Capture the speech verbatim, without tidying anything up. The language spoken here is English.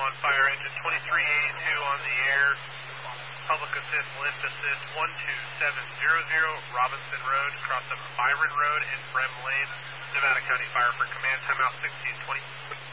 on fire. Engine twenty-three eighty-two on the air. Public assist, lift assist, one two seven zero zero Robinson Road, across of Byron Road and Brem Lane, Nevada County Fire for command. Timeout sixteen twenty.